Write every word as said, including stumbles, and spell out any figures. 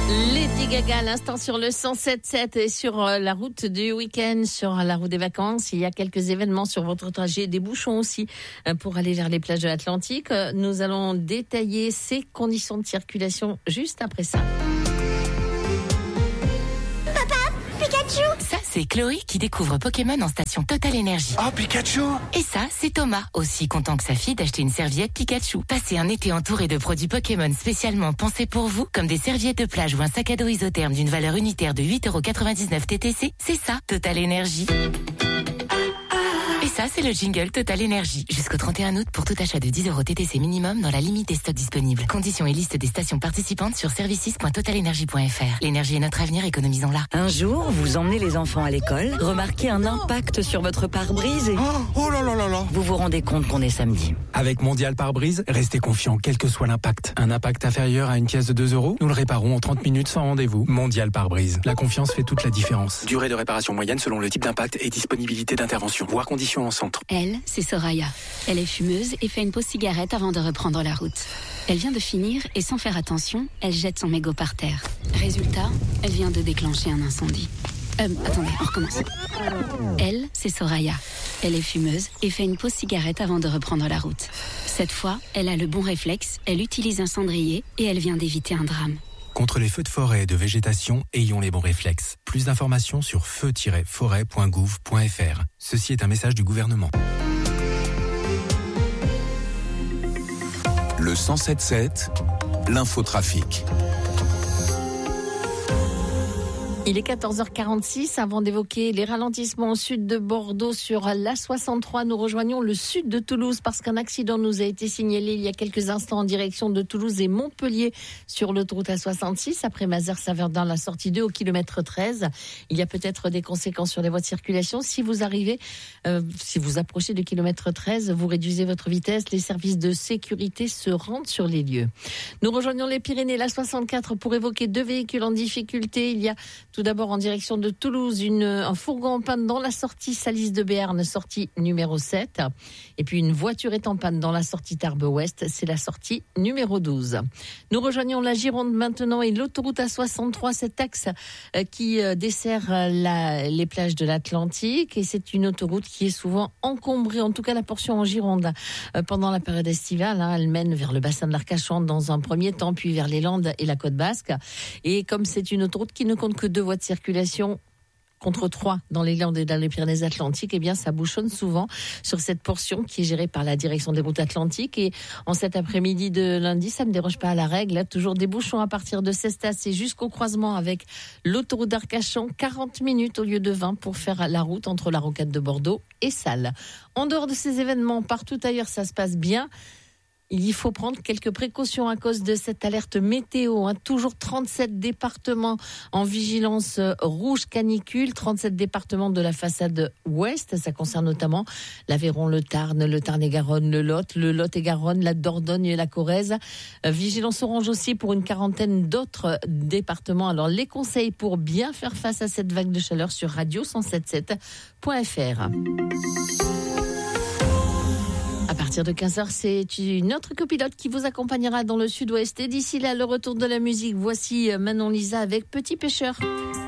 Lady Gaga à l'instant sur le cent sept sept et sur la route du week-end, sur la route des vacances. Il y a quelques événements sur votre trajet, des bouchons aussi pour aller vers les plages de l'Atlantique. Nous allons détailler ces conditions de circulation juste après ça. Ça, c'est Chloé qui découvre Pokémon en station Total Énergie. Oh, Pikachu! Et ça, c'est Thomas, aussi content que sa fille d'acheter une serviette Pikachu. Passez un été entouré de produits Pokémon spécialement pensés pour vous, comme des serviettes de plage ou un sac à dos isotherme d'une valeur unitaire de huit euros quatre-vingt-dix-neuf T T C. C'est ça, Total Énergie. Et ça, c'est le jingle Total Énergie. Jusqu'au trente et un août, pour tout achat de dix euros T T C minimum dans la limite des stocks disponibles. Conditions et liste des stations participantes sur services point total énergie point f r. L'énergie est notre avenir, économisons-la. Un jour, vous emmenez les enfants à l'école, remarquez un impact sur votre pare-brise et... Oh, oh là là là là! Vous vous rendez compte qu'on est samedi. Avec Mondial Pare-Brise, restez confiant quel que soit l'impact. Un impact inférieur à une pièce de deux euros, nous le réparons en trente minutes sans rendez-vous. Mondial Pare-Brise. La confiance fait toute la différence. Durée de réparation moyenne selon le type d'impact et disponibilité d'intervention. Voir conditions en centre. Elle, c'est Soraya. Elle est fumeuse et fait une pause cigarette avant de reprendre la route. Elle vient de finir et sans faire attention, elle jette son mégot par terre. Résultat, elle vient de déclencher un incendie. Euh, attendez, on recommence. Elle, c'est Soraya. Elle est fumeuse et fait une pause cigarette avant de reprendre la route. Cette fois, elle a le bon réflexe, elle utilise un cendrier et elle vient d'éviter un drame. Contre les feux de forêt et de végétation, ayons les bons réflexes. Plus d'informations sur feu tiret forêt point gouv point f r. Ceci est un message du gouvernement. Le cent sept sept, l'infotrafic. Il est quatorze heures quarante-six. Avant d'évoquer les ralentissements au sud de Bordeaux sur l'A soixante-trois, nous rejoignons le sud de Toulouse parce qu'un accident nous a été signalé il y a quelques instants en direction de Toulouse et Montpellier sur l'autoroute A soixante-six. Après Mazères-Saverdin, la sortie deux au kilomètre treize. Il y a peut-être des conséquences sur les voies de circulation. Si vous arrivez, euh, si vous approchez du kilomètre treize, vous réduisez votre vitesse. Les services de sécurité se rendent sur les lieux. Nous rejoignons les Pyrénées, l'A soixante-quatre, pour évoquer deux véhicules en difficulté. Il y a tout d'abord en direction de Toulouse, une, un fourgon en panne dans la sortie Salis de Béarn, sortie numéro sept. Et puis une voiture est en panne dans la sortie Tarbes-Ouest, c'est la sortie numéro douze. Nous rejoignons la Gironde maintenant et l'autoroute A soixante-trois, cet axe qui dessert la, les plages de l'Atlantique. Et c'est une autoroute qui est souvent encombrée, en tout cas la portion en Gironde, pendant la période estivale. Hein, elle mène vers le bassin de l'Arcachon dans un premier temps, puis vers les Landes et la côte basque. Et comme c'est une autoroute qui ne compte que deux voies de circulation contre trois dans les Landes et dans les Pyrénées-Atlantiques, eh bien, ça bouchonne souvent sur cette portion qui est gérée par la direction des routes atlantiques. Et en cet après-midi de lundi, ça ne me déroge pas à la règle. Là, toujours des bouchons à partir de Cestas et jusqu'au croisement avec l'autoroute d'Arcachon. quarante minutes au lieu de vingt pour faire la route entre la Rocade de Bordeaux et Salles. En dehors de ces événements, partout ailleurs, ça se passe bien. Il faut prendre quelques précautions à cause de cette alerte météo. Hein. Toujours trente-sept départements en vigilance rouge canicule, trente-sept départements de la façade ouest. Ça concerne notamment l'Aveyron, le Tarn, le Tarn-et-Garonne, le Lot, le Lot-et-Garonne, la Dordogne et la Corrèze. Vigilance orange aussi pour une quarantaine d'autres départements. Alors les conseils pour bien faire face à cette vague de chaleur sur radio cent sept sept point f r. À partir de quinze heures, c'est une autre copilote qui vous accompagnera dans le sud-ouest. Et d'ici là, le retour de la musique. Voici Manon Lisa avec Petit Pêcheur.